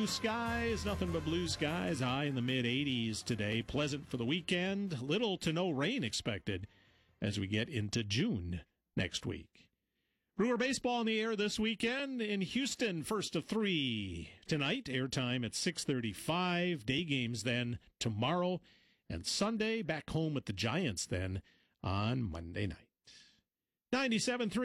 blue skies, nothing but blue skies, high in the mid-80s today. Pleasant for the weekend, little to no rain expected as we get into June next week. Brewer baseball in the air this weekend in Houston, first of 3 tonight, airtime at 6:35. Day games then tomorrow and Sunday. Back home with the Giants then on Monday night. 97.3